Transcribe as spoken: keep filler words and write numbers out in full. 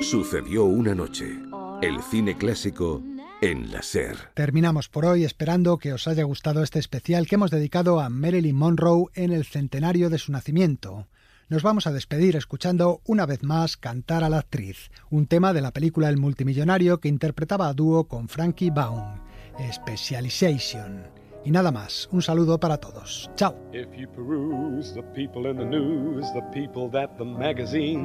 Sucedió una noche. El cine clásico en la SER. Terminamos por hoy esperando que os haya gustado este especial que hemos dedicado a Marilyn Monroe en el centenario de su nacimiento. Nos vamos a despedir escuchando una vez más cantar a la actriz, un tema de la película El multimillonario que interpretaba a dúo con Frankie Baum, Specialization. Y nada más, un saludo para todos. Chao.